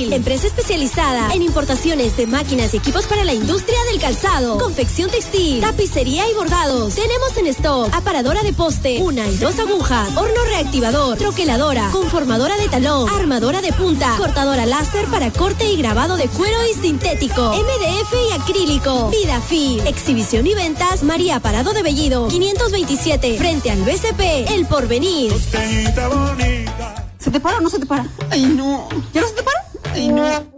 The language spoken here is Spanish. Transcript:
Textil, empresa especializada en importaciones de máquinas y equipos para la industria del calzado, confección textil, tapicería y bordados. Tenemos en stock aparadora de poste, 1 y 2 agujas, horno reactivador, troqueladora, conformadora de talón, armadora de punta, cortadora láser para corte y grabado de cuero y sintético, MDF y acrílico. Vidafil, exhibición y ventas María Parado de Bellido, 527, frente al BCP, El Porvenir. ¿Se te para o no se te para? Ay, no. ¿Ya no se te para? Ay, no.